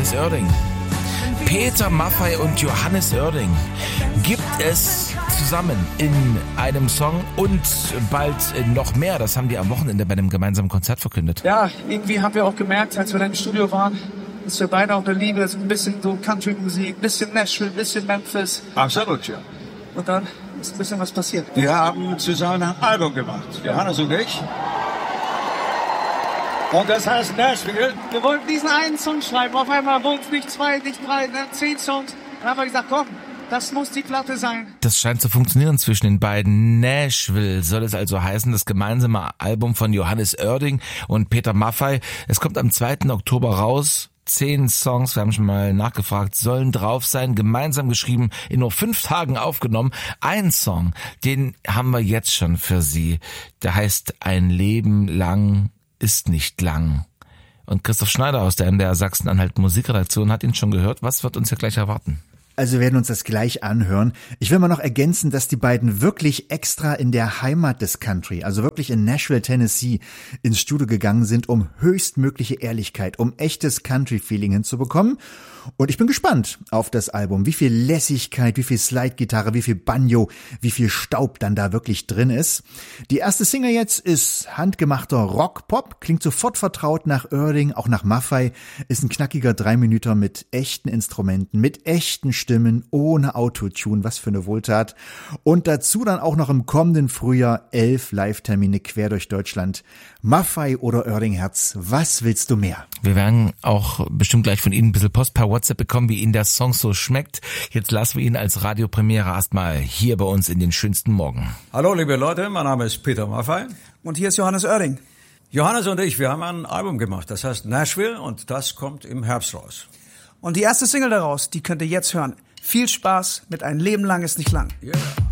Johannes Oerding. Peter Maffay und Johannes Oerding gibt es zusammen in einem Song und bald noch mehr. Das haben die am Wochenende bei einem gemeinsamen Konzert verkündet. Ja, irgendwie haben wir auch gemerkt, als wir dann im Studio waren, dass wir beide auch eine Liebe, so ein bisschen so Country-Musik, ein bisschen Nashville, ein bisschen Memphis. Absolut, ja. Und dann ist ein bisschen was passiert. Wir haben zusammen ein Album gemacht, Johannes und ich. Und das heißt Nashville. Wir wollten diesen einen Song schreiben, auf einmal wurden es nicht 2, nicht 3, 10 Songs. Dann haben wir gesagt, komm, das muss die Platte sein. Das scheint zu funktionieren zwischen den beiden. Nashville soll es also heißen, das gemeinsame Album von Johannes Oerding und Peter Maffay. Es kommt am 2. Oktober raus. 10 Songs, wir haben schon mal nachgefragt, sollen drauf sein, gemeinsam geschrieben, in nur 5 Tagen aufgenommen. Ein Song, den haben wir jetzt schon für Sie. Der heißt Ein Leben lang ist nicht lang. Und Christoph Schneider aus der MDR Sachsen-Anhalt Musikredaktion hat ihn schon gehört. Was wird uns hier gleich erwarten? Also wir werden uns das gleich anhören. Ich will mal noch ergänzen, dass die beiden wirklich extra in der Heimat des Country, also wirklich in Nashville, Tennessee, ins Studio gegangen sind, um höchstmögliche Ehrlichkeit, um echtes Country-Feeling hinzubekommen. Und ich bin gespannt auf das Album, wie viel Lässigkeit, wie viel Slide-Gitarre, wie viel Banjo, wie viel Staub dann da wirklich drin ist. Die erste Single jetzt ist handgemachter Rock-Pop, klingt sofort vertraut nach Oerding, auch nach Maffay, ist ein knackiger 3-Minüter mit echten Instrumenten, mit echten Stimmen, ohne Autotune, was für eine Wohltat. Und dazu dann auch noch im kommenden Frühjahr 11 Live-Termine quer durch Deutschland. Maffay oder Oerding-Herz, was willst du mehr? Wir werden auch bestimmt gleich von Ihnen ein bisschen Post per WhatsApp bekommen, wie Ihnen der Song so schmeckt. Jetzt lassen wir ihn als Radiopremiere erstmal hier bei uns in den schönsten Morgen. Hallo liebe Leute, mein Name ist Peter Maffay. Und hier ist Johannes Oerding. Johannes und ich, wir haben ein Album gemacht, das heißt Nashville und das kommt im Herbst raus. Und die erste Single daraus, die könnt ihr jetzt hören. Viel Spaß mit Ein Leben lang ist nicht lang. Yeah.